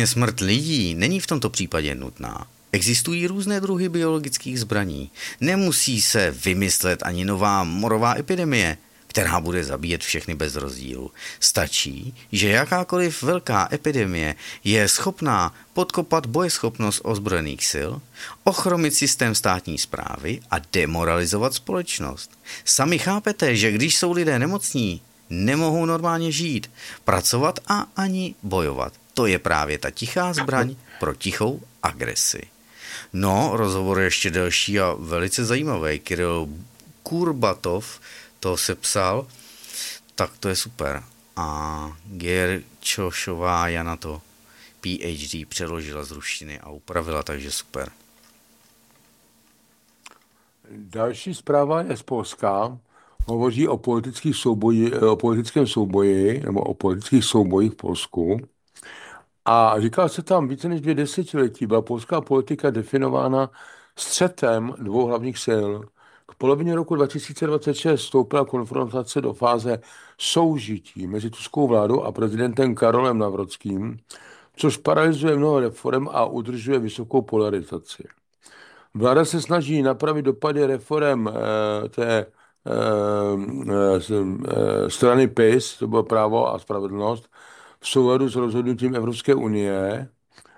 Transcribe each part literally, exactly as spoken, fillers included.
Samozřejmě smrt lidí není v tomto případě nutná. Existují různé druhy biologických zbraní. Nemusí se vymyslet ani nová morová epidemie, která bude zabíjet všechny bez rozdílu. Stačí, že jakákoliv velká epidemie je schopná podkopat bojeschopnost ozbrojených sil, ochromit systém státní správy a demoralizovat společnost. Sami chápete, že když jsou lidé nemocní, nemohou normálně žít, pracovat a ani bojovat. To je právě ta tichá zbraň pro tichou agresi. No, rozhovor je ještě delší a velice zajímavý. Kiril Kurbatov to sepsal, tak to je super. A Gerčošová Jana to P H D přeložila z ruštiny a upravila, takže super. Další zpráva je z Polska. Hovoří o, politických souboji, o politickém souboji nebo o politických soubojích v Polsku. A říká se tam více než dvě desetiletí byla polská politika definována střetem dvou hlavních sil. K polovině roku dva tisíce dvacet šest vstoupila konfrontace do fáze soužití mezi tuskou vládou a prezidentem Karolem Nawrockým, což paralyzuje mnoho reform a udržuje vysokou polarizaci. Vláda se snaží napravit dopady reform eh, té eh, eh, strany P I S, to bylo Právo a spravedlnost, v souladu s rozhodnutím Evropské unie,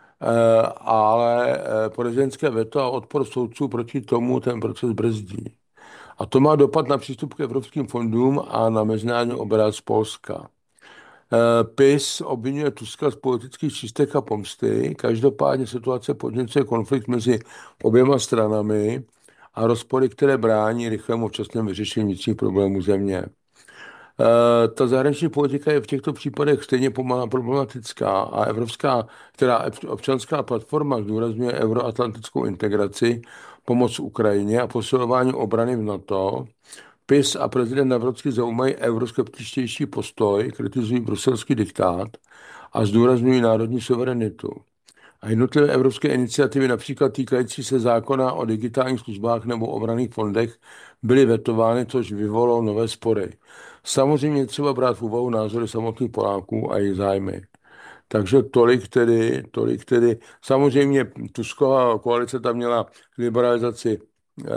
ale prezidentské veto a odpor soudců proti tomu ten proces brzdí. A to má dopad na přístup k evropským fondům a na mezinárodní obrat z Polska. P I S obvinuje Tuska z politických čistek a pomsty. Každopádně situace podněcuje konflikt mezi oběma stranami a rozpory, které brání rychlému včasnému vyřešení vnitřních problémů země. Uh, ta zahraniční politika je v těchto případech stejně pomalá problematická a evropská, která občanská platforma zdůrazňuje euroatlantickou integraci, pomoc Ukrajině a posilování obrany v NATO. P I S a prezident Nawrocký zaujímají euroskeptičtější postoj, kritizují bruselský diktát a zdůrazňují národní suverenitu. A jednotlivé evropské iniciativy, například týkající se zákona o digitálních službách nebo obranných fondech, byly vetovány, což vyvolalo nové spory. Samozřejmě třeba brát v úvahu názory samotných Poláků a jejich zájmy. Takže tolik tedy, tolik tedy. Samozřejmě Tuskova koalice tam měla liberalizaci eh,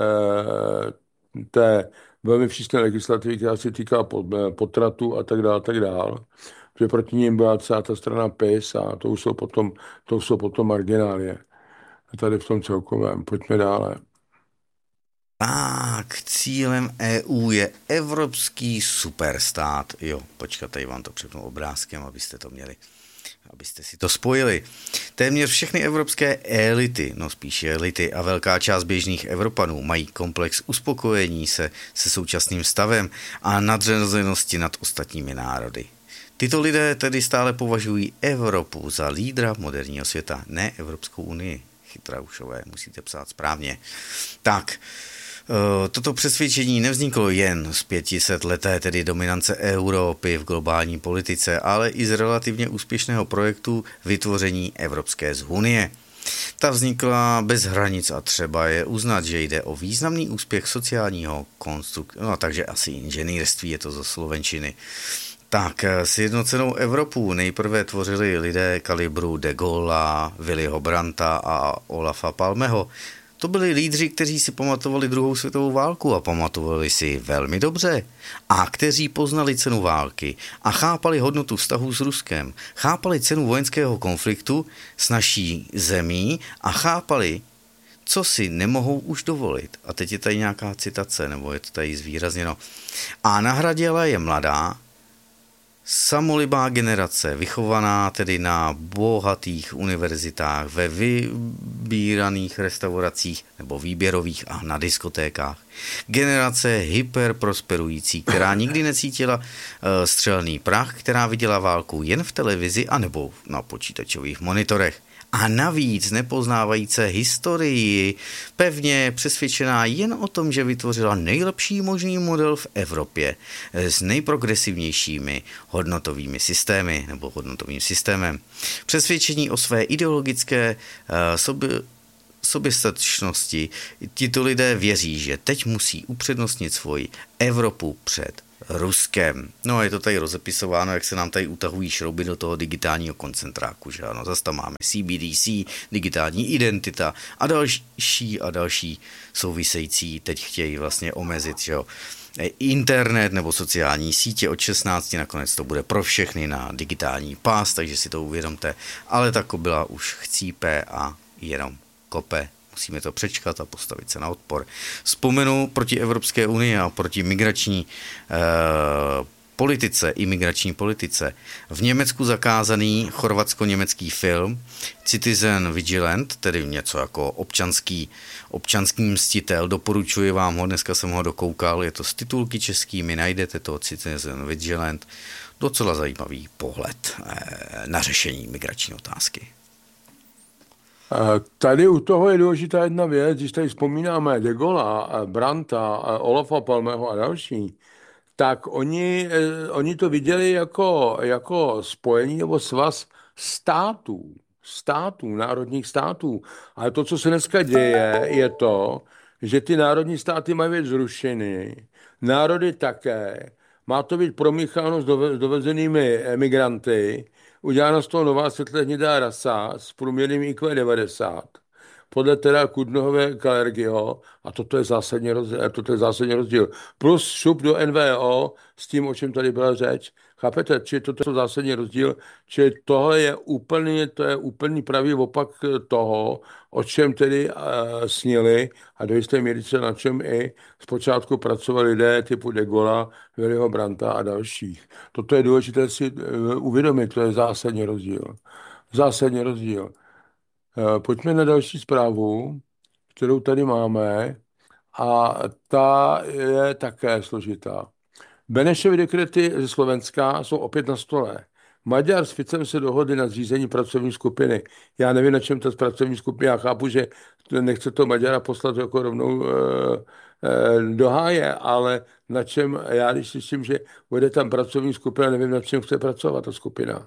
té velmi přísné legislativy, která se týká potratu a tak dále, a tak dále. Protože proti ním byla celá ta strana P I S a to už jsou potom, to už jsou potom marginálie. A tady v tom celkovém. Pojďme dále. Tak, cílem E U je evropský superstát. Jo, počkat, tady vám to přepnu obrázkem, abyste to měli, abyste si to spojili. Téměř všechny evropské elity, no spíše elity a velká část běžných Evropanů mají komplex uspokojení se se současným stavem a nadřazenosti nad ostatními národy. Tyto lidé tedy stále považují Evropu za lídra moderního světa, ne Evropskou unii. Chytraušové, musíte psát správně. Tak, toto přesvědčení nevzniklo jen z pětisetleté tedy dominance Evropy v globální politice, ale i z relativně úspěšného projektu vytvoření Evropské unie. Ta vznikla bez hranic a třeba je uznat, že jde o významný úspěch sociálního konstruktu, no takže asi inženýrství je to zo slovenčiny. Tak, sjednocenou Evropu nejprve tvořili lidé kalibru de Gaulle'a, Willyho Brandta a Olafa Palmeho. To byli lídři, kteří si pamatovali druhou světovou válku a pamatovali si velmi dobře. A kteří poznali cenu války a chápali hodnotu vztahů s Ruskem, chápali cenu vojenského konfliktu s naší zemí a chápali, co si nemohou už dovolit. A teď je tady nějaká citace, nebo je to tady zvýrazněno. A nahradila je mladá, samolibá generace, vychovaná tedy na bohatých univerzitách, ve vybíraných restauracích nebo výběrových a na diskotékách. Generace hyperprosperující, která nikdy necítila uh, střelný prach, která viděla válku jen v televizi anebo na počítačových monitorech. A navíc nepoznávající historii, pevně přesvědčená jen o tom, že vytvořila nejlepší možný model v Evropě s nejprogresivnějšími hodnotovými systémy nebo hodnotovým systémem. Přesvědčení o své ideologické uh, sobě, soběstačnosti. Tito lidé věří, že teď musí upřednostnit svoji Evropu před Ruskem. No, je to tady rozepisováno, jak se nám tady utahují šrouby do toho digitálního koncentráku, že ano. Zase tam máme C B D C, digitální identita a další a další související teď chtějí vlastně omezit, že jo. Internet nebo sociální sítě od šestnácti, nakonec to bude pro všechny na digitální pás, takže si to uvědomte, ale ta kobila už chcípe a jenom kope. Musíme to přečkat a postavit se na odpor. Vzpomenu proti Evropské unii a proti migrační eh, politice, imigrační politice. V Německu zakázaný chorvatsko-německý film Citizen Vigilant, tedy něco jako občanský, občanský mstitel, doporučuji vám ho, dneska jsem ho dokoukal, je to s titulky českými, najdete to Citizen Vigilant, docela zajímavý pohled eh, na řešení migrační otázky. Tady u toho je důležitá jedna věc, když tady vzpomínáme De Gaulle'a, Brandta, Olafa Palmeho a další, tak oni, oni to viděli jako, jako spojení nebo svaz států, států, národních států. Ale to, co se dneska děje, je to, že ty národní státy mají být zrušeny, národy také, má to být promícháno s dovezenými emigranty, udělána z toho nová světle-hnědá rasa s průměrným I Q devadesát. Podle teda Kudnohové Kalergyho, a toto je zásadní rozdíl, toto je zásadní rozdíl. Plus šup do N V O s tím, o čem tady byla řeč. Chápete? Či toto je zásadní rozdíl, či tohle je úplný, to je úplný pravý opak toho, o čem tedy uh, snili a do jisté míry se na čem i zpočátku pracovali lidé typu De Gaulle, Willyho Brandta a dalších. Toto je důležité si uh, uvědomit, to je zásadní rozdíl. Zásadní rozdíl. Pojďme na další zprávu, kterou tady máme, a ta je také složitá. Benešovy dekrety ze Slovenska jsou opět na stole. Maďar s Ficem se dohodli na zřízení pracovní skupiny. Já nevím, na čem ta pracovní skupina. Já chápu, že nechce to Maďara poslat jako rovnou e, e, do háje, ale na čem, já když slyším, že bude tam pracovní skupina, nevím, na čem chce pracovat ta skupina.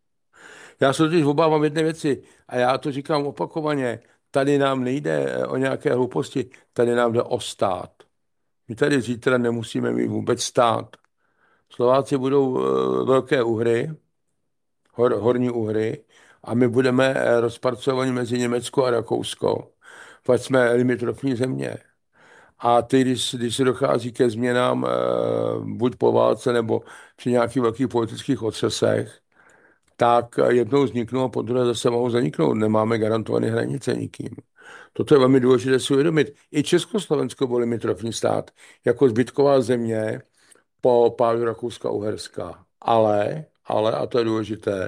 Já se totiž obávám jedné věci a já to říkám opakovaně. Tady nám nejde o nějaké hlouposti, tady nám jde o stát. My tady zítra nemusíme mít vůbec stát. Slováci budou uh, velké Uhry, hor, horní Uhry, a my budeme rozparcovaní mezi Německo a Rakousko. Pak jsme limitrofní země. A ty, když, když se dochází ke změnám uh, buď po válce nebo při nějakých velkých politických otřesech, tak jednou vzniknou a po druhé zase mohou zaniknout. Nemáme garantované hranice nikým. Toto je velmi důležité si uvědomit. I Československo byl limitrofní stát jako zbytková země po pádu Rakouska-Uherska. Ale, ale, a to je důležité,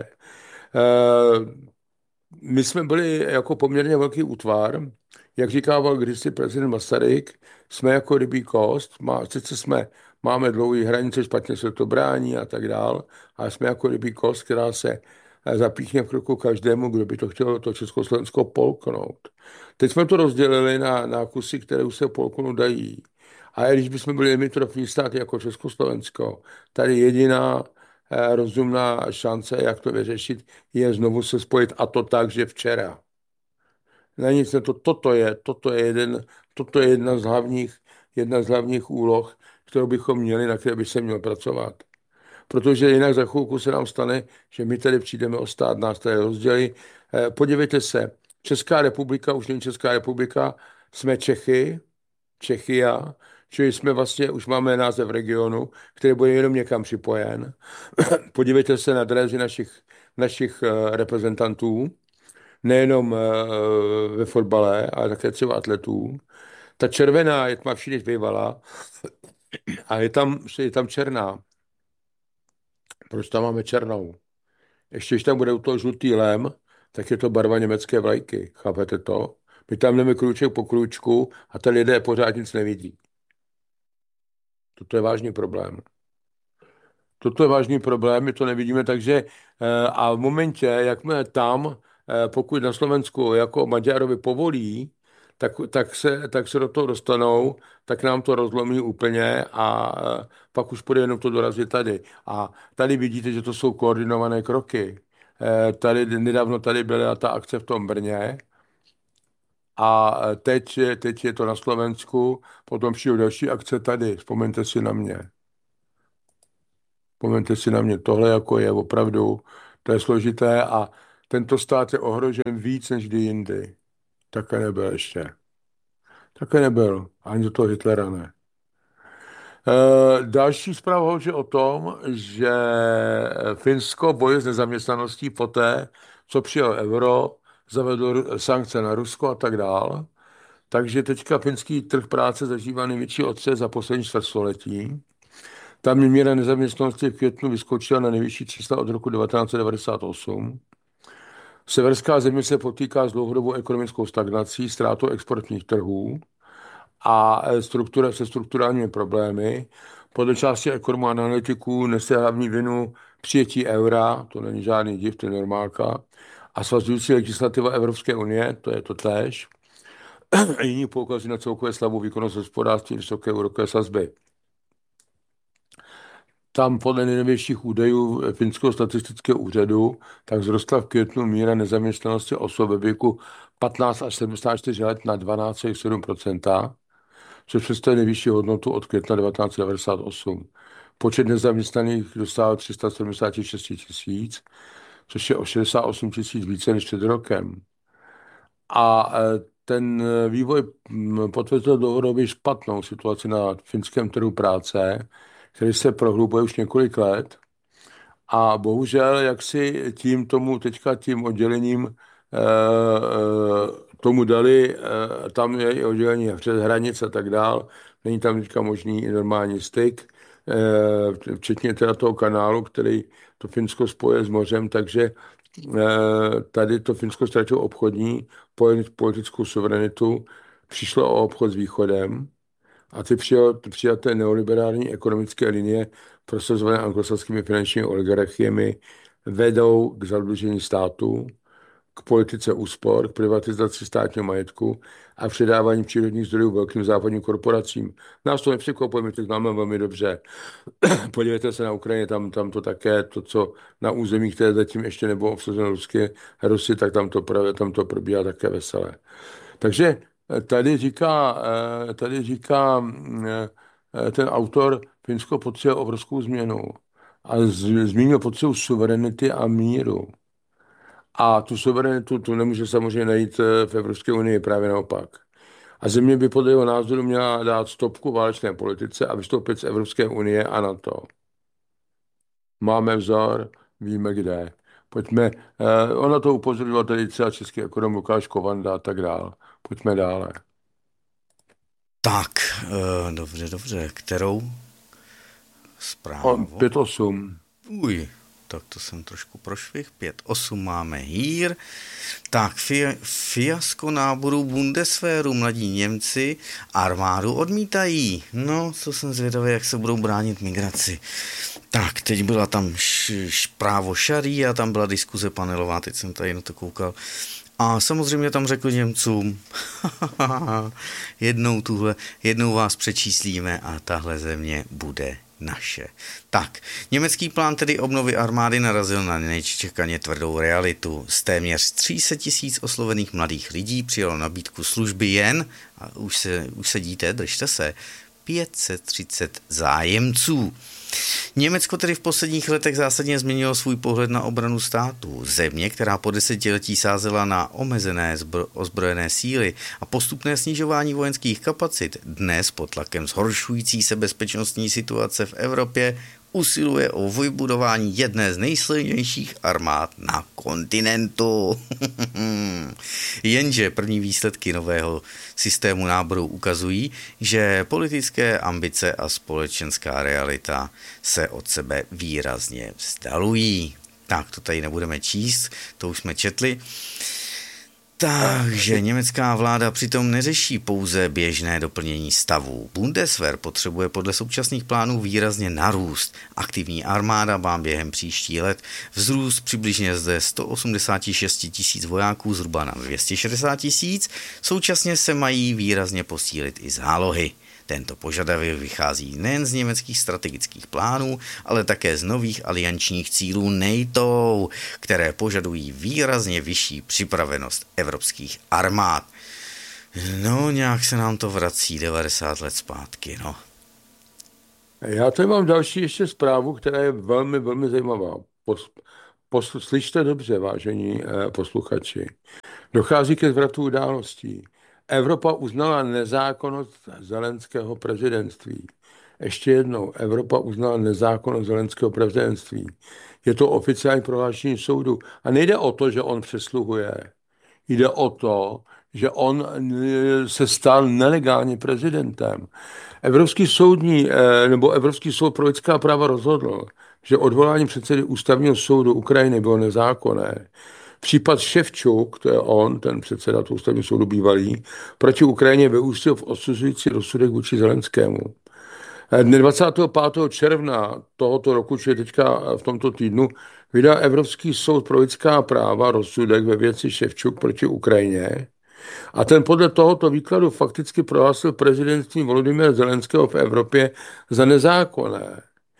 my jsme byli jako poměrně velký útvar, jak říkával kdysi prezident Masaryk, jsme jako rybí kost, má, sice jsme, máme dlouhé hranice, špatně se to brání a tak dál, ale jsme jako rybí kost, která se zapíchne v kroku každému, kdo by to chtěl to Československo polknout. Teď jsme to rozdělili na, na kusy, které už se polknout dají. A když bychom byli limitrofní stát jako Československo, tady jediná rozumná šance, jak to vyřešit, je znovu se spojit, a to tak, že včera. Na nic ne to, toto je, toto je, jeden, toto je jedna z hlavních, jedna z hlavních úloh, kterou bychom měli, na které by se měl pracovat. Protože jinak za chvilku se nám stane, že my tady přijdeme o stát, nás tady rozdělí. Podívejte se, Česká republika, už není Česká republika, jsme Čechy, Čechia, čili jsme vlastně, už máme název regionu, který bude jenom někam připojen. Podívejte se na dresy našich, našich reprezentantů, nejenom ve fotbale, ale také třeba atletů. Ta červená je tmavší než bývala a je tam, je tam černá. Proč tam máme černou? Ještě když tam bude u toho žlutý lem, tak je to barva německé vlajky. Chápete to? My tam jdeme krůček po krůčku a ty lidé pořád nic nevidí. Toto je vážný problém. Toto je vážný problém, my to nevidíme, takže a v momentě, jakmile tam, pokud na Slovensku jako Maďarovi povolí, tak, tak, se, tak se do toho dostanou, tak nám to rozlomí úplně a pak už bude jenom to dorazit tady. A tady vidíte, že to jsou koordinované kroky. Tady, nedávno tady byla ta akce v tom Brně a teď, teď je to na Slovensku, potom přijde další akce tady, vzpomeňte si na mě. Vzpomeňte si na mě, tohle jako je opravdu, to je složité a tento stát je ohrožen víc než kdy jindy. Také nebyl ještě. Také nebyl. Ani do toho Hitlera ne. E, další zpráva hovoří o tom, že Finsko bojuje s nezaměstnaností poté, co přijal euro, zavedl sankce na Rusko a tak dál. Takže teďka finský trh práce zažívá největší otřes za poslední čtvrtstoletí. Tam míra nezaměstnanosti v květnu vyskočila na nejvyšší čísla od roku devatenáct set devadesát osm. Severská země se potýká s dlouhodobou ekonomickou stagnací, ztrátou exportních trhů a struktura se strukturálními problémy. Podle části ekonomů a analytiků nese hlavní vinu přijetí eura, to není žádný div, to je normálka, a svazující legislativa Evropské unie, to je to též. Jiní poukazují na celkové slabou výkonnost hospodářství, vysoké úrokové sazby. Tam podle nejnovějších údajů Finského statistického úřadu tak vzrostla v květnu míra nezaměstnanosti osob ve věku patnáct až sedmdesát čtyři let na dvanáct celá sedm procenta, což představuje nejvyšší hodnotu od května devatenáct set devadesát osm. Počet nezaměstnaných dostával tři sta sedmdesát šest tisíc, což je o šedesát osm tisíc více než před rokem. A ten vývoj potvrdil dlouhodobě špatnou situaci na finském trhu práce, který se prohlubuje už několik let. A bohužel, jak si tím tomu teďka tím oddělením e, e, tomu dali, e, tam je i oddělení přes hranice a tak dál, není tam teďka možný normální styk, e, včetně teda toho kanálu, který to Finsko spoje s mořem, takže e, tady to Finsko ztratilo obchodní politickou suverenitu, přišlo o obchod s východem, a ty přijaté neoliberální ekonomické linie prosazované anglosaskými finančními oligarchiemi vedou k zadlužení státu, k politice úspor, k privatizaci státního majetku a předávání přírodních zdrojů velkým západním korporacím. Nás to nepřekvapuje, my to známe velmi dobře. Podívejte se na Ukrajině, tam, tam to také, to, co na území, které zatím ještě nebylo obsazeno ruské Rusy, tak tam to, tam to probíhá také veselé. Takže Tady říká, tady říká ten autor, Finsko potřebuje obrovskou změnu a zmínil potřebu suverenity a míru. A tu suverenitu tu nemůže samozřejmě najít v Evropské unii, právě naopak. A země by podle jeho názoru měla dát stopku válečné politice a vystoupit z Evropské unie a NATO. Máme vzor, víme kde. Pojďme, eh, ona to upozorňovala tady třeba český ekonom Lukáš Kovanda a tak dále. Pojďme dále. Tak, uh, dobře, dobře. Kterou zprávu? pět osm. Uj, tak to jsem trošku prošvih. pět osm máme hír. Tak, fi- fiasko náboru Bundeswehru. Mladí Němci armádu odmítají. No, co jsem zvědavý, jak se budou bránit migraci. Tak, teď byla tam š- š- právo šarí a tam byla diskuze panelová, teď jsem tady na to koukal. A samozřejmě tam řekl Němcům, jednou, tuhle, jednou vás přečíslíme a tahle země bude naše. Tak, německý plán tedy obnovy armády narazil na nečekaně tvrdou realitu. Z téměř tři sta tisíc oslovených mladých lidí přijalo nabídku služby jen, a už se, už sedíte, držte se, pět set třicet zájemců. Německo tedy v posledních letech zásadně změnilo svůj pohled na obranu státu. Země, která po desetiletí sázela na omezené zbro- ozbrojené síly a postupné snižování vojenských kapacit, dnes pod tlakem zhoršující se bezpečnostní situace v Evropě usiluje o vybudování jedné z nejsilnějších armád na kontinentu. Jenže první výsledky nového systému náboru ukazují, že politické ambice a společenská realita se od sebe výrazně vzdalují. Tak, to tady nebudeme číst, to už jsme četli. Takže německá vláda přitom neřeší pouze běžné doplnění stavu. Bundeswehr potřebuje podle současných plánů výrazně narůst. Aktivní armáda má během příští let vzrůst přibližně ze sto osmdesát šest tisíc vojáků zhruba na dvě stě šedesát tisíc. Současně se mají výrazně posílit i zálohy. Tento požadavek vychází nejen z německých strategických plánů, ale také z nových aliančních cílů NATO, které požadují výrazně vyšší připravenost evropských armád. No, nějak se nám to vrací devadesát let zpátky, no. Já tady mám další ještě zprávu, která je velmi, velmi zajímavá. Pos, pos, slyšte dobře, vážení eh, posluchači. Dochází ke zvratu událostí. Evropa uznala nezákonnost Zelenského prezidentství. Ještě jednou, Evropa uznala nezákonnost Zelenského prezidentství. Je to oficiální prohlášení soudu. A nejde o to, že on přesluhuje. Jde o to, že on se stal nelegálně prezidentem. Evropský soudní, nebo Evropský soud pro lidská práva rozhodl, že odvolání předsedy ústavního soudu Ukrajiny bylo nezákonné. Případ Ševčuk, to je on, ten předseda toho ústavního soudu bývalý, proti Ukrajině vyústil v odsuzující rozsudek vůči Zelenskému. Dne dvacátého pátého června tohoto roku, čili teďka v tomto týdnu, vydal Evropský soud pro lidská práva rozsudek ve věci Ševčuk proti Ukrajině. A ten podle tohoto výkladu fakticky prohlásil prezidentství Volodymyra Zelenského v Evropě za nezákonné.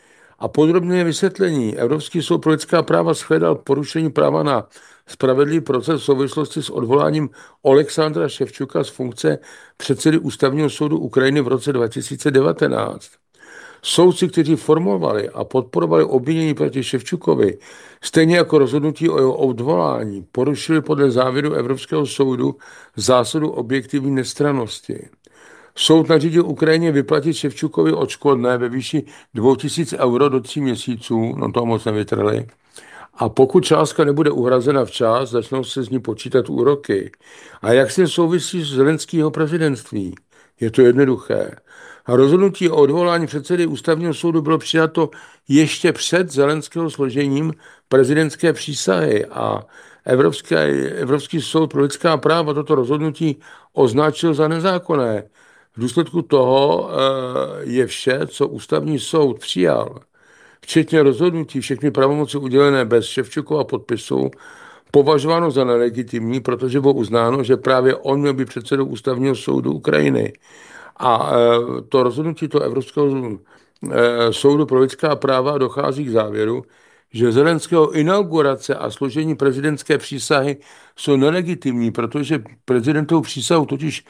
A podrobné vysvětlení. Evropský soud pro lidská práva shledal porušení práva na spravedlivý proces v souvislosti s odvoláním Alexandra Ševčuka z funkce předsedy Ústavního soudu Ukrajiny v roce dva tisíce devatenáct. Soudci, kteří formovali a podporovali obvinění proti Ševčukovi, stejně jako rozhodnutí o jeho odvolání, porušili podle závěru Evropského soudu zásadu objektivní nestrannosti. Soud nařídil Ukrajině vyplatit Ševčukovi odškodné ve výši dvě tisíce euro do tří měsíců, no to moc nevytrhli. A pokud částka nebude uhrazena včas, začnou se z ní počítat úroky. A jak se souvisí s Zelenského prezidentství? Je to jednoduché. A rozhodnutí o odvolání předsedy ústavního soudu bylo přijato ještě před Zelenského složením prezidentské přísahy a Evropský, Evropský soud pro lidská práva toto rozhodnutí označil za nezákonné. V důsledku toho je vše, co ústavní soud přijal, včetně rozhodnutí, všechny pravomoci udělené bez Ševčukova podpisu, považováno za nelegitimní, protože bylo uznáno, že právě on měl být předsedou ústavního soudu Ukrajiny. A to rozhodnutí toho Evropského soudu pro lidská práva dochází k závěru, že Zelenského inaugurace a složení prezidentské přísahy jsou nelegitimní, protože prezidentovou přísahu totiž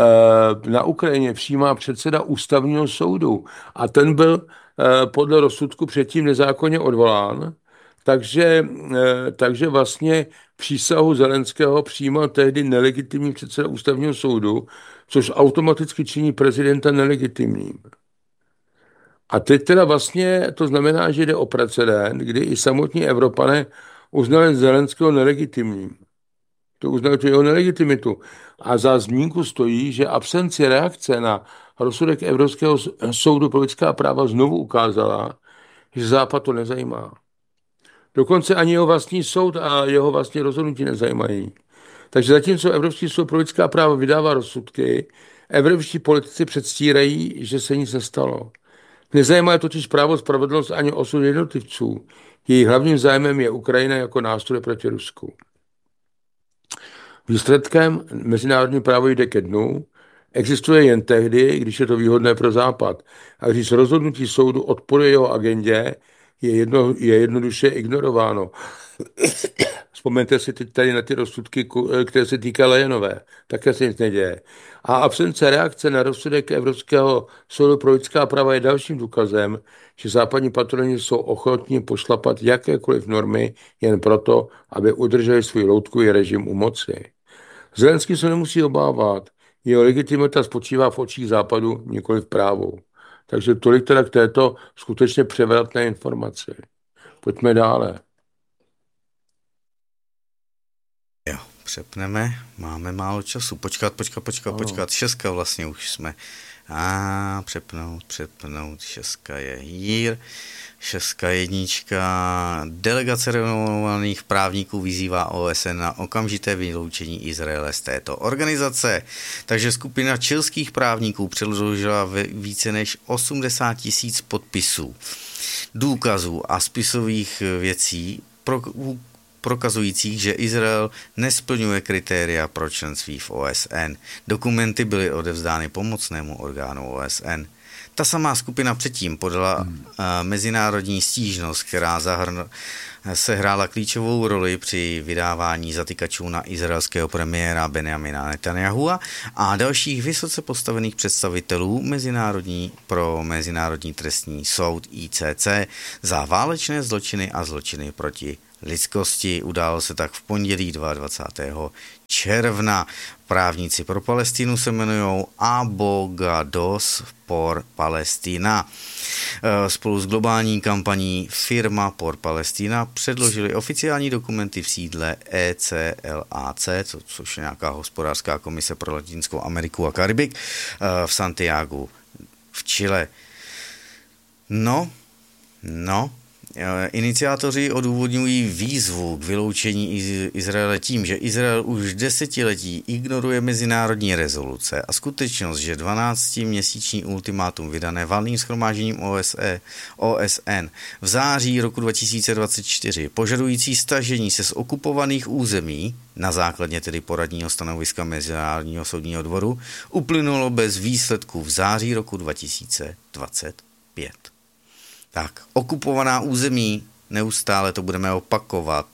na Ukrajině přijímá předseda ústavního soudu a ten byl podle rozsudku předtím nezákonně odvolán, takže, takže vlastně přísahu Zelenského přijímal tehdy nelegitimní předseda ústavního soudu, což automaticky činí prezidenta nelegitimním. A teď teda vlastně to znamená, že jde o precedent, kdy i samotní Evropané uznali Zelenského nelegitimním. To uznali tu jeho nelegitimitu. A za zmínku stojí, že absence reakce na rozsudek Evropského soudu pro lidská práva znovu ukázala, že Západ to nezajímá. Dokonce ani jeho vlastní soud a jeho vlastní rozhodnutí nezajímají. Takže zatímco Evropský soud pro lidská práva vydává rozsudky, evropští politici předstírají, že se nic nestalo. Nezajímá je totiž právo, spravedlnost ani osud jednotlivců. Jejich hlavním zájmem je Ukrajina jako nástroj proti Rusku. Výsledkem mezinárodní právo jde ke dnu, existuje jen tehdy, když je to výhodné pro Západ. A když rozhodnutí soudu odporuje jeho agendě, je, jedno, je jednoduše ignorováno. Vzpomeňte si tady na ty rozsudky, které se týká Lejenové. Také se nic neděje. A absence reakce na rozsudek Evropského soudu pro lidská práva je dalším důkazem, že západní patroni jsou ochotní pošlapat jakékoliv normy jen proto, aby udrželi svůj loutkový režim u moci. Zelenský se nemusí obávat. Jeho legitimita spočívá v očích západu, nikoli v právu. Takže tolik teda k této skutečně převratné informaci. Pojďme dále. Jo, přepneme, máme málo času. Počkat, počkat, počkat, ano. počkat. Šestka vlastně už jsme. A přepnout, přepnout. Šestka je hír. Šestka jednička. Delegace renomovaných právníků vyzývá O S N na okamžité vyloučení Izraele z této organizace. Takže skupina chilských právníků předložila více než osmdesát tisíc podpisů, důkazů a spisových věcí pro prokazujících, že Izrael nesplňuje kritéria pro členství v O S N. Dokumenty byly odevzdány pomocnému orgánu O S N. Ta samá skupina předtím podala Hmm. mezinárodní stížnost, která zahrn, sehrála klíčovou roli při vydávání zatykačů na izraelského premiéra Benjamina Netanyahua a dalších vysoce postavených představitelů mezinárodní pro Mezinárodní trestní soud I C C za válečné zločiny a zločiny proti lidskosti. Událo se tak v pondělí dvacátého druhého června. Právníci pro Palestinu se jmenují Abogados por Palestina. Spolu s globální kampaní Firma por Palestina předložili oficiální dokumenty v sídle E C L A C, což je nějaká hospodářská komise pro Latinskou Ameriku a Karibik, v Santiagu v Chile. No, no, iniciátoři odůvodňují výzvu k vyloučení Izraele tím, že Izrael už desetiletí ignoruje mezinárodní rezoluce a skutečnost, že dvanáctiměsíční ultimátum vydané valným shromážděním O S E, O S N v září roku dva tisíce dvacet čtyři požadující stažení se z okupovaných území na základě tedy poradního stanoviska Mezinárodního soudního dvoru uplynulo bez výsledků v září roku dva tisíce dvacet pět. Tak, okupovaná území, neustále to budeme opakovat.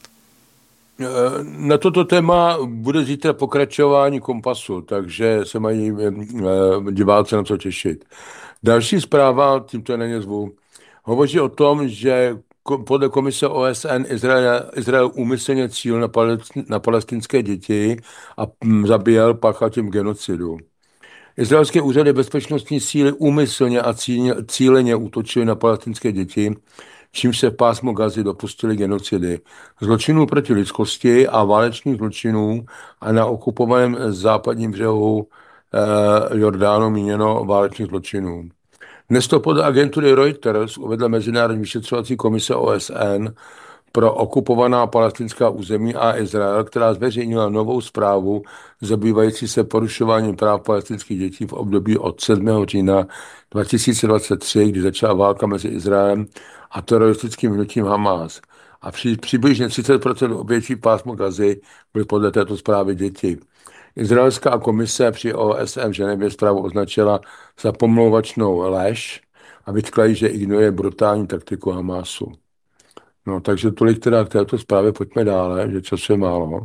Na toto téma bude zítra pokračování Kompasu, takže se mají diváci na co těšit. Další zpráva, tímto na ně zvu, hovoří o tom, že podle komise O S N Izrael, Izrael úmyslně cíl na, palestin, na palestinské děti a zabíjel, páchal tím genocidu. Izraelské úřady bezpečnostní síly úmyslně a cíleně útočily na palestinské děti, čímž se v pásmu Gazy dopustili genocidy, zločinů proti lidskosti a válečných zločinů a na okupovaném západním břehu eh, Jordánu míněno válečných zločinů. Dnes to podle agentury Reuters uvedla Mezinárodní vyšetřovací komise O S N pro okupovaná palestinská území a Izrael, která zveřejnila novou zprávu zabývající se porušováním práv palestinských dětí v období od sedmého října dva tisíce dvacet tři, kdy začala válka mezi Izraelem a teroristickým hnutím Hamás. A při, přibližně třicet procent obětí pásmu Gazy byly podle této zprávy děti. Izraelská komise při O S N v Ženevě zprávu označila za pomlouvačnou lež a vytkla jí, že ignoruje brutální taktiku Hamásu. No, takže tolik teda k této zprávě, pojďme dále, že času je málo.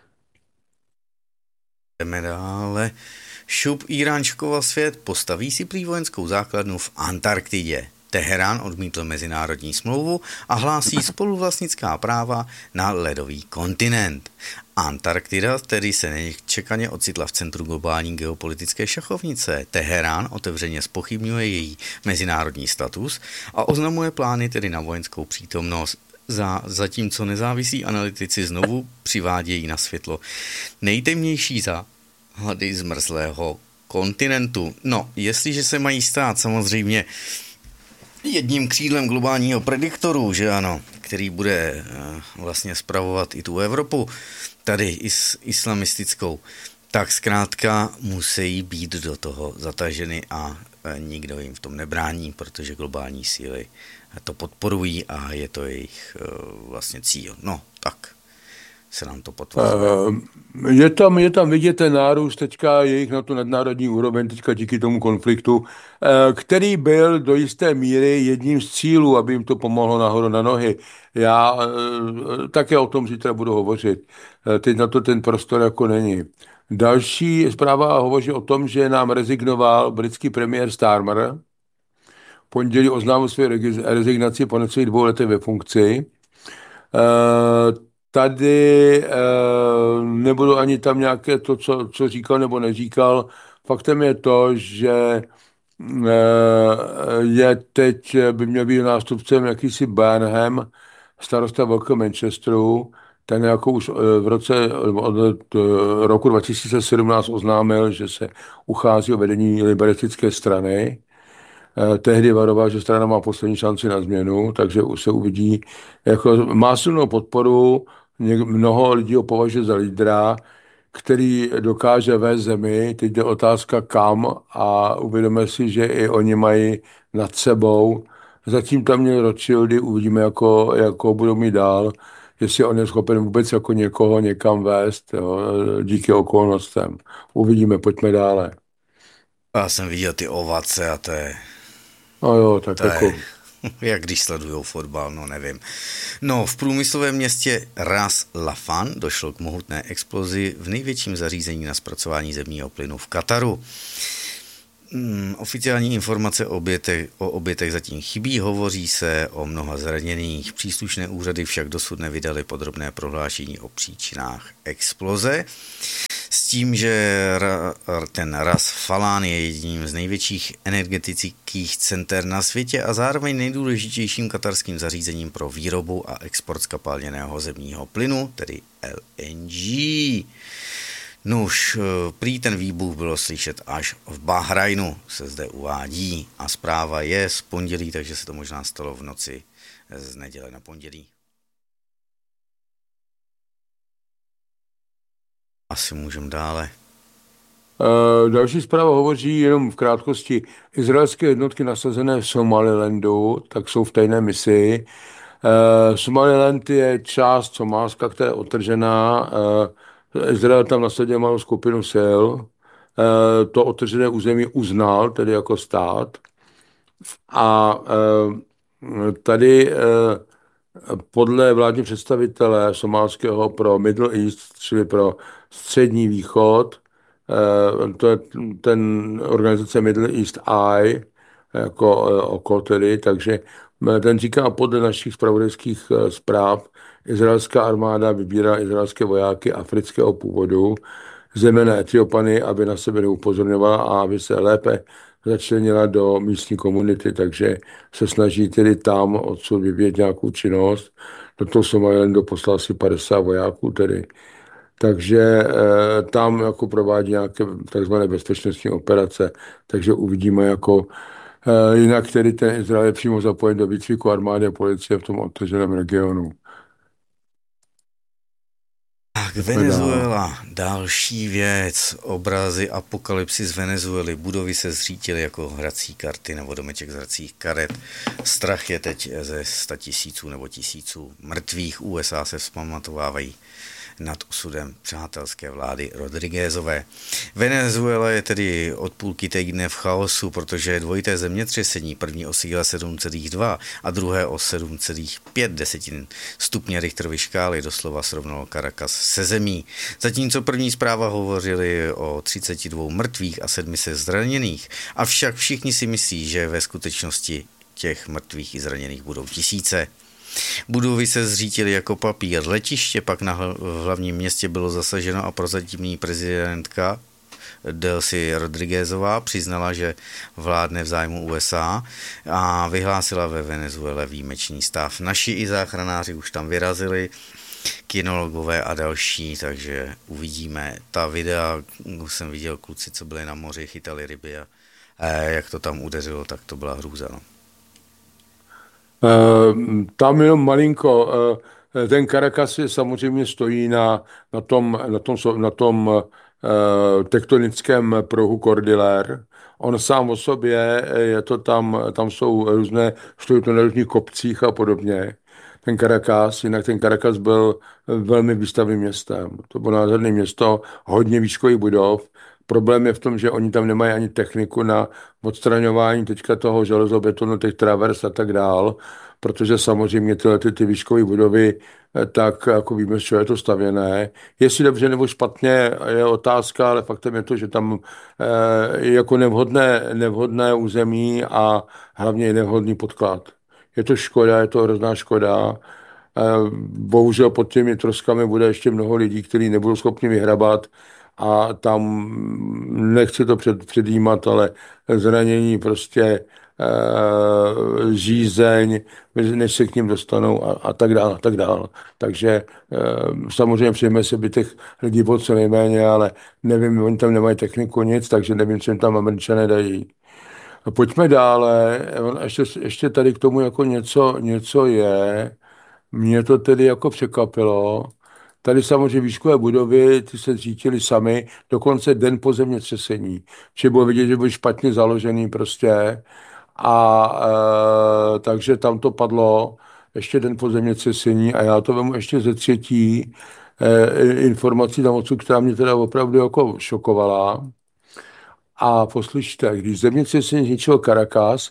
Jdeme dále. Šup Írán šokoval svět, postaví si prý vojenskou základnu v Antarktidě. Teherán odmítl mezinárodní smlouvu a hlásí spoluvlastnická práva na ledový kontinent. Antarktida tedy se nečekaně ocitla v centru globální geopolitické šachovnice. Teherán otevřeně zpochybňuje její mezinárodní status a oznamuje plány tedy na vojenskou přítomnost. Za, zatímco nezávislí analytici znovu přivádějí na světlo nejtemnější záhady zmrzlého kontinentu. No, jestliže se mají stát samozřejmě jedním křídlem globálního prediktoru, že ano, který bude vlastně spravovat i tu Evropu, tady is, islamistickou, tak zkrátka musí být do toho zataženy a nikdo jim v tom nebrání, protože globální síly to podporují a je to jejich vlastně cíl. No, tak se nám to potvrzuje. Je tam, je tam vidět ten nárůst teďka jejich na tu nadnárodní úroveň teďka díky tomu konfliktu, který byl do jisté míry jedním z cílů, aby jim to pomohlo nahoru na nohy. Já také o tom zítra budu hovořit. Teď na to ten prostor jako není. Další zpráva hovoří o tom, že nám rezignoval britský premiér Starmer. Pondělí oznámil svou rezignaci po necelých dvou letech ve funkci. Tady nebudu ani tam nějaké to, co, co říkal nebo neříkal. Faktem je to, že je teď, by měl být nástupcem jakýsi Burnham, starosta Velkého Manchesteru. Ten jako už v roce, od roku dva tisíce sedmnáct oznámil, že se uchází o vedení liberalistické strany. Tehdy varoval, že strana má poslední šanci na změnu, takže už se uvidí. Jako má silnou podporu, mnoho lidí ho považuje za lídra, který dokáže vést zemi. Teď jde otázka kam a uvědomíme si, že i oni mají nad sebou. Zatím tam měl Rothschildy, uvidíme, jako, jako budou mít dál, jestli on je schopen vůbec jako někoho někam vést, jo, díky okolnostem. Uvidíme, pojďme dále. Já jsem viděl ty ovace a to je A jo, tak To je, jako, jak když sledujou fotbal, no nevím. No, v průmyslovém městě Ras Lafan došlo k mohutné explozi v největším zařízení na zpracování zemního plynu v Kataru. Hmm, oficiální informace o obětech, o obětech zatím chybí, hovoří se o mnoha zraněných. Příslušné úřady však dosud nevydaly podrobné prohlášení o příčinách exploze. S tím, že ten Ras Falán je jedním z největších energetických center na světě a zároveň nejdůležitějším katarským zařízením pro výrobu a export skapalněného zemního plynu, tedy L N G. Nuž, prý ten výbuch bylo slyšet až v Bahrajnu, se zde uvádí, a zpráva je z pondělí, takže se to možná stalo v noci z neděle na pondělí. Asi můžeme dále. Uh, další zpráva hovoří jenom v krátkosti. Izraelské jednotky nasazené v Somalilandu, tak jsou v tajné misi. Uh, Somaliland je část Somálska, která je otržená. Uh, Izrael tam nasadil malou skupinu sil. Uh, to otržené území uznal, tedy jako stát. A uh, tady uh, podle vládní představitele somálského pro Middle East, čili pro střední východ, to je ten organizace Middle East Eye, jako oko tedy, takže ten říká, podle našich zpravodajských zpráv izraelská armáda vybírá izraelské vojáky afrického původu, zejména Etiopany, aby na sebe neupozorňovala a aby se lépe začlenila do místní komunity, takže se snaží tedy tam odsud vyvíjet nějakou činnost. Do toho Somalilandu poslal asi padesát vojáků tedy. Takže e, tam jako provádí nějaké takzvané bezpečnostní operace, takže uvidíme jako e, jinak tedy ten Izrael je přímo zapojen do výcviku armády a policie v tom otevřeném regionu. Tak Venezuela, další věc, obrazy apokalypsy z Venezuely, budovy se zřítily jako hrací karty nebo domeček z hracích karet. Strach je teď ze sta tisíců nebo tisíců mrtvých. U S A se vzpamatovávají nad osudem přátelské vlády Rodriguezové. Venezuela je tedy od půlky týdne v chaosu, protože dvojité zemětřesení, první o síle sedm celá dva a druhé o sedm celá pět desetin stupně Richterovy škály doslova srovnalo Caracas se zemí. Zatímco první zpráva hovořily o třiceti dvou mrtvých a sedmi se zraněných, avšak všichni si myslí, že ve skutečnosti těch mrtvých i zraněných budou tisíce. Budovy se zřítily jako papír. Letiště pak na hlavním městě bylo zasaženo a prozatímní prezidentka Delcy Rodriguezová přiznala, že vládne v zájmu U S A a vyhlásila ve Venezuele výjimečný stav. Naši i záchranáři už tam vyrazili, kinologové a další, takže uvidíme. Ta videa, jsem viděl kluci, co byli na moři, chytali ryby a jak to tam udeřilo, tak to byla hrůza. No. Tam jenom malinko, ten Caracas samozřejmě stojí na, na tom, na tom, na tom tektonickém pruhu Cordillère. On sám o sobě, je to tam, tam jsou různé, stojí to na různých kopcích a podobně. Ten Caracas, jinak ten Caracas byl velmi výstavným městem. To bylo nádherné město, hodně výškových budov. Problém je v tom, že oni tam nemají ani techniku na odstraňování teďka toho železobetonu, těch travers a tak dál, protože samozřejmě tyhle ty, ty výškové budovy, tak jako víme, co je to stavěné. Jestli dobře nebo špatně je otázka, ale faktem je to, že tam je jako nevhodné, nevhodné území a hlavně je nevhodný podklad. Je to škoda, je to hrozná škoda. Bohužel pod těmi troskami bude ještě mnoho lidí, kteří nebudou schopni vyhrabat a tam nechci to před, předjímat, ale zranění prostě e, žízeň, než se k ním dostanou a, a tak dále, a tak dále. Takže e, samozřejmě přejeme se by těch lidí bylo co nejméně, ale nevím, oni tam nemají techniku nic, takže nevím, co jim tam Američané dají. Pojďme dále, ještě, ještě tady k tomu jako něco, něco je, mě to tedy jako překvapilo. Tady samozřejmě výškové budovy, ty se zřítily sami, dokonce den po zemětřesení. Či bylo vidět, že byl špatně založený prostě. A e, takže tam to padlo ještě den po zemětřesení a já to vemu ještě ze třetí e, informací tam odsud, která mě teda opravdu jako šokovala. A poslyšte, když zemětřesení zničilo Caracas,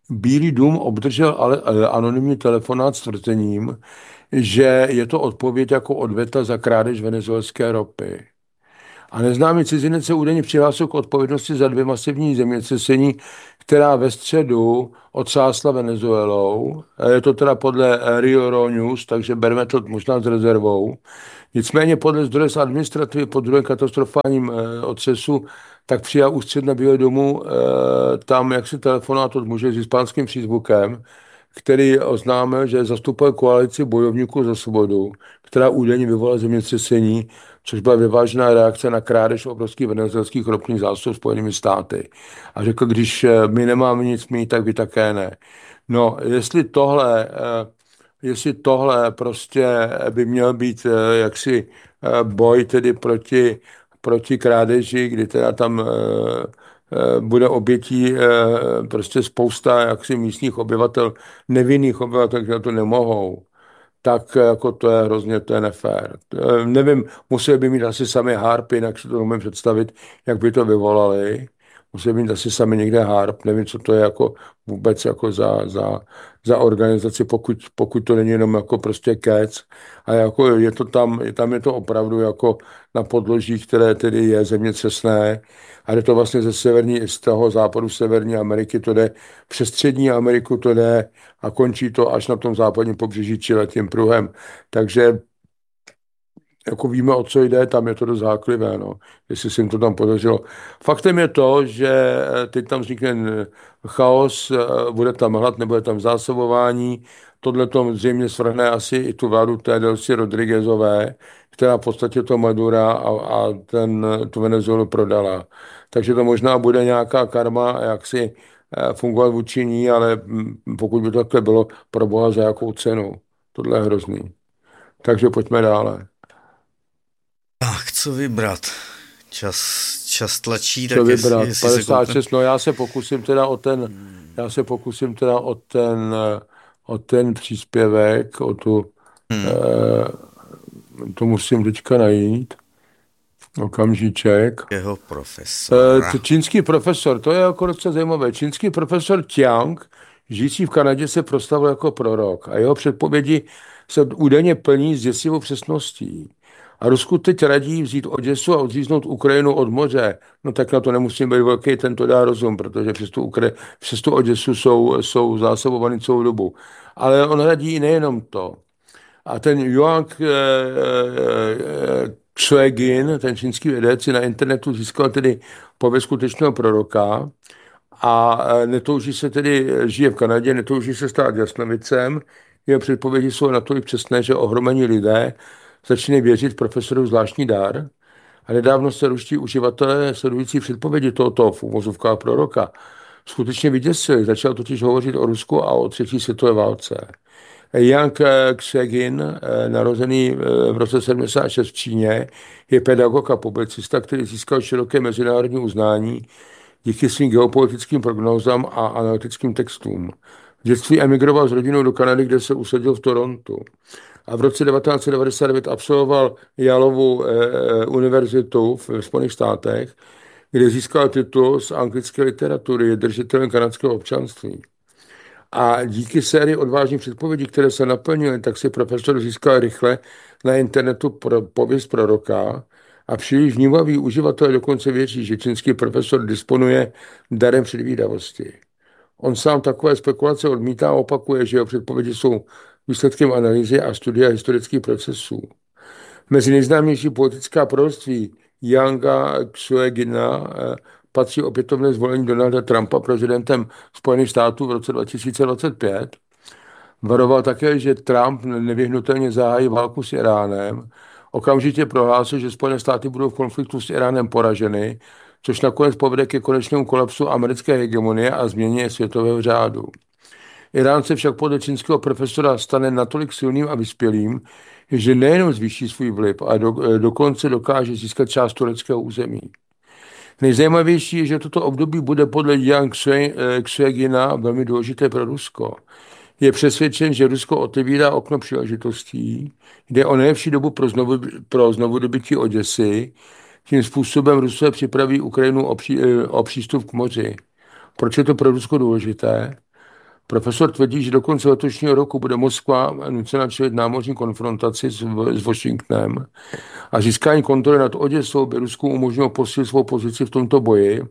Bílý dům obdržel ale eh, anonymní telefonát s tvrzením, že je to odpověď jako odveta za krádež venezuelské ropy. A neznámý cizinec se údajně přihlásil k odpovědnosti za dvě masivní zemětřesení, která ve středu odsásla Venezuelou. Je to teda podle Rio Raw News, takže bereme to možná s rezervou. Nicméně podle zdroje z administrativy po druhém katastrofálním eh, otřesu, tak přijal ústřed na Bílé domu eh, tam jaksi telefonát od muže s hispánským přízvukem, který oznámil, že zastupuje koalici bojovníků za svobodu, která údajně vyvolala zemětřesení, což byla vyvážená reakce na krádež obrovských venezuelských ropných zásob Spojenými státy. A řekl, když eh, my nemáme nic mít, tak vy také ne. No, jestli tohle, eh, jestli tohle prostě by měl být eh, jaksi eh, boj tedy proti, proti krádeži, kdy teda tam bude obětí prostě spousta jaksi místních obyvatel, nevinných obyvatel, kteří to nemohou, tak jako to je hrozně, to je nefér. Nevím, museli by mít asi sami harp, jinak si to nemůžu představit, jak by to vyvolali. Museli by mít asi sami někde harp, nevím, co to je jako vůbec jako za, za, za organizaci, pokud, pokud to není jenom jako prostě kec. A jako je to tam, tam je to opravdu jako na podloží, které tedy je zemětřesné. A jde to vlastně ze severní, z toho západu Severní Ameriky, to jde přes Střední Ameriku, to jde a končí to až na tom západním pobřeží Chile tím pruhem. Takže jako víme, o co jde, tam je to dost háklivé, no, jestli se jim to tam podařilo. Faktem je to, že teď tam vznikne chaos, bude tam hlad, nebude tam zásobování, tohle to zřejmě svrhne asi i tu vládu té Delcy Rodriguezové, která v podstatě to Madura a, a ten, tu Venezuelu prodala. Takže to možná bude nějaká karma, jak si fungovat vůči ní, ale pokud by to takhle bylo, pro boha za jakou cenu. Tohle je hrozný. Takže pojďme dále. Tak, co vybrat? Čas, čas tlačí, Co tak vybrat? jestli, jestli padesát šest, se koukne... no já se pokusím teda o ten, já se pokusím teda o ten, o ten příspěvek, o tu, Hmm. eh, to musím teďka najít. Okamžíček. Jeho profesora. Eh, čínský profesor, to je jako docela zajímavé. Čínský profesor Tiang, žijící v Kanadě, se proslavil jako prorok a jeho předpovědi se údajně plní s děsivou přesností. A Rusku teď radí vzít Oděsu a odříznout Ukrajinu od moře. No tak na to nemusím být velký, ten to dá rozum, protože přes tu, Ukra- přes tu Oděsu jsou, jsou zásobovaný celou dobu. Ale on radí nejenom to. A ten Yuang eh, eh, Xuegin, ten čínský vědec, si na internetu získal tedy pověst skutečného proroka a eh, netouží se tedy, žije v Kanadě, netouží se stát jasnovicem. Jeho předpovědi jsou natolik přesné, že ohromení lidé začínají věřit profesoru zvláštní dar. A nedávno se ruští uživatelé sledující předpovědi tohoto v uvozovkách proroka skutečně vyděsili. Začal totiž hovořit o Rusku a o třetí světové válce. Yang Ksegin, narozený v roce sedmdesát šest v Číně, je pedagog a publicista, který získal široké mezinárodní uznání díky svým geopolitickým prognózám a analytickým textům. V dětství emigroval s rodinou do Kanady, kde se usadil v Torontu. A v roce devatenáct set devadesát devět absolvoval Yalovu eh, univerzitu v Spojených státech, kde získal titul z anglické literatury, je držitelem kanadského občanství. A díky sérii odvážných předpovědí, které se naplnily, tak si profesor získal rychle na internetu pro, pověst proroka a příliš vnímaví uživatelé dokonce věří, že čínský profesor disponuje darem předvídavosti. On sám takové spekulace odmítá a opakuje, že jeho předpovědi jsou výsledkem analýzy a studia historických procesů. Mezi nejznámější politická proroctví Yanga Xuegina patří opětovné zvolení Donalda Trumpa prezidentem Spojených států v roce dva tisíce dvacet pět. Varoval také, že Trump nevyhnutelně zahájí válku s Iránem. Okamžitě prohlásil, že Spojené státy budou v konfliktu s Iránem poraženy, což nakonec povede ke konečnému kolapsu americké hegemonie a změně světového řádu. Irán se však podle čínského profesora stane natolik silným a vyspělým, že nejenom zvýší svůj vliv, ale do, dokonce dokáže získat část tureckého území. Nejzajímavější je, že toto období bude podle Yang Xuegina velmi důležité pro Rusko. Je přesvědčen, že Rusko otevírá okno příležitostí, jde o nejlepší dobu pro, znovu, pro znovudobytí Oděsy. Tím způsobem Rusové připraví Ukrajinu o, pří, o přístup k moři. Proč je to pro Rusko důležité? Profesor tvrdí, že do konce letošního roku bude Moskva nucena čelit námořní konfrontaci s, s Washingtonem a získání kontroly nad Oděsou by Rusku umožnilo posílit svou pozici v tomto boji,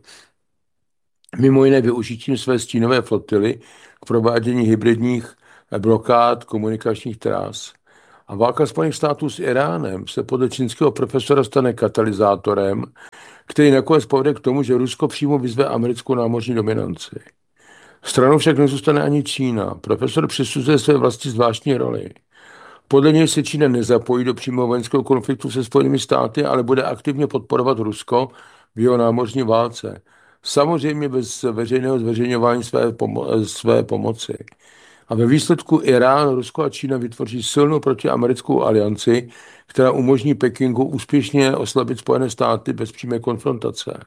mimo jiné využitím své stínové flotily k provádění hybridních blokád komunikačních tras. A válka Spojených států s Iránem se podle čínského profesora stane katalyzátorem, který nakonec povede k tomu, že Rusko přímo vyzve americkou námořní dominanci. Stranou však nezůstane ani Čína. Profesor přisuzuje své vlasti zvláštní roli. Podle něj se Čína nezapojí do přímého vojenského konfliktu se Spojenými státy, ale bude aktivně podporovat Rusko v jeho námořní válce. Samozřejmě bez veřejného zveřejňování své, pomo- své pomoci. A ve výsledku Irán, Rusko a Čína vytvoří silnou protiamerickou alianci, která umožní Pekingu úspěšně oslabit Spojené státy bez přímé konfrontace.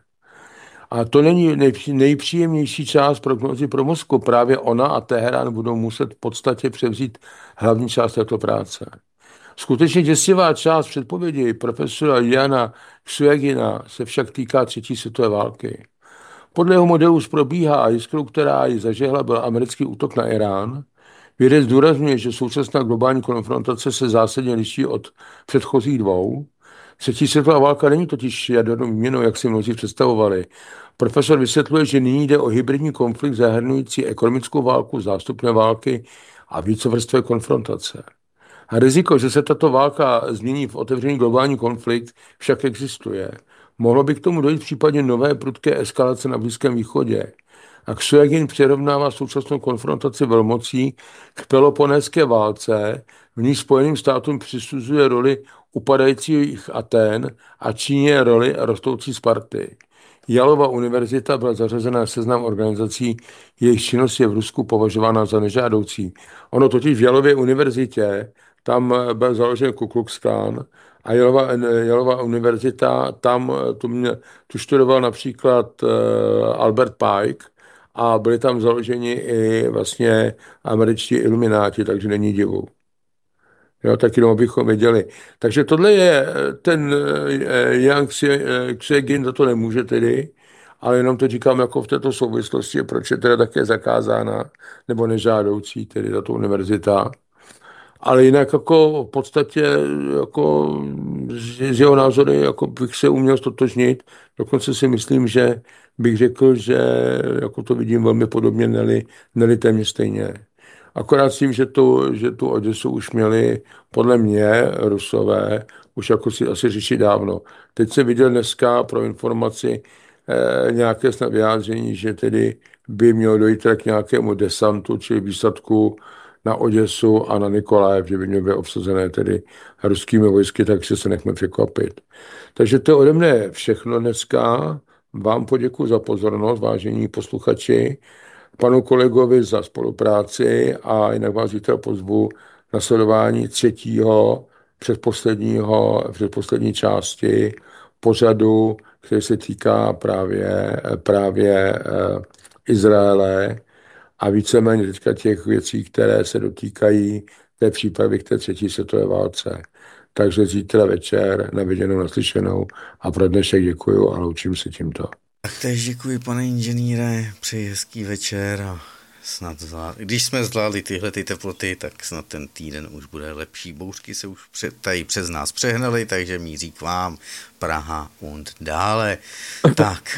A to není nejpříjemnější část prognózy pro Moskvu. Právě ona a Teherán budou muset v podstatě převzít hlavní část této práce. Skutečně děsivá část předpovědi profesora Jana Ksujagina se však týká třetí světové války. Podle jeho modelu probíhá a jiskrou, která ji zažehla, byl americký útok na Irán. Vědec zdůrazňuje, že současná globální konfrontace se zásadně liší od předchozích dvou. Třetí světová válka není totiž jadernou výměnou, jak si mnozí představovali. Profesor vysvětluje, že nyní jde o hybridní konflikt zahrnující ekonomickou válku, zástupné války a vícevrstvé konfrontace. A riziko, že se tato válka změní v otevřený globální konflikt, však existuje. Mohlo by k tomu dojít v případě nové prudké eskalace na Blízkém východě. A Ksujagin přirovnává současnou konfrontaci velmocí k Peloponéské válce, v ní Spojeným státům přisuzuje roli upadajících Athén a Číně roli rostoucí Sparty. Jalova univerzita byla zařazena na seznam organizací, jejich činnost je v Rusku považována za nežádoucí. Ono totiž v Jalově univerzitě, tam byl založen Ku Klux Klan a Jalova, Jalova univerzita, tam tu, mě, tu studoval například uh, Albert Pike a byli tam založeni i vlastně američtí ilumináti, takže není divu. Jo, tak jenom abychom věděli. Takže tohle je ten Yang Ksejin, za to nemůže tedy, ale jenom to říkám jako v této souvislosti, proč je teda také zakázána, nebo nežádoucí, tedy tato univerzita. Ale jinak jako v podstatě jako z jeho názory jako bych se uměl stotožnit. Dokonce si myslím, že bych řekl, že jako to vidím velmi podobně, neli, neli téměř stejně. Akorát s tím, že tu, že tu Oděsu už měli podle mě Rusové už jako si asi řešit dávno. Teď jsem viděl dneska pro informaci eh, nějaké snad vyjádření, že tedy by mělo dojít k nějakému desantu, čili výsadku na Oděsu a na Nikolajev, že by měly být obsazené tedy ruskými vojsky, takže se nechme překvapit. Takže to ode mne všechno dneska. Vám poděkuji za pozornost, vážení posluchači, panu kolegovi za spolupráci a jinak vás zítra pozvu na sledování třetího předposledního, předposlední části pořadu, který se týká právě, právě Izraele a víceméně teďka těch věcí, které se dotýkají té přípravy k té třetí světové válce. Takže zítra večer na viděnou, naslyšenou a pro dnešek děkuju a loučím se tímto. Tak též děkuji, pane inženýre, přeji hezký večer a snad zvlád... Když jsme zvládli tyhle ty teploty, tak snad ten týden už bude lepší. Bouřky se už před, tady přes nás přehnaly, takže míří k vám Praha und dále. Tak.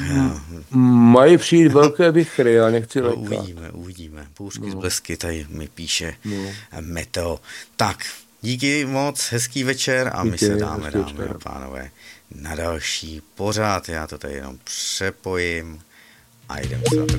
Mají přijít velké vychry, ale nechci no, lékat. Uvidíme, uvidíme. Bouřky no. z blesky, tady mi píše no. Meteo. Tak, díky moc, hezký večer a díky, my se dáme, dáme, pánové, na další pořád. Já to tady jenom přepojím a jdeme se na to.